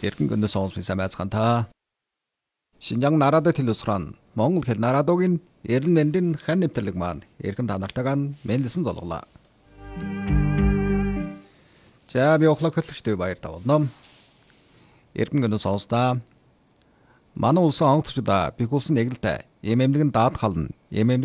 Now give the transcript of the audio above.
Эргэн гүнэ сонссон байцгаана. Шинжаан нарадад хэлсран Монгол хэл нарадогийн эрен мэндийн хан нэвтрэлэг маань эргэн та нартайгаа мэнлсэн золголоо. За би охлог хөтлөгчтэй баяр тавуулна. Эргэн гүнэ сонсноо. Манай улсын онгоцчдаа бих улсын нэгэлтэй эмэмнэгэн даад хална.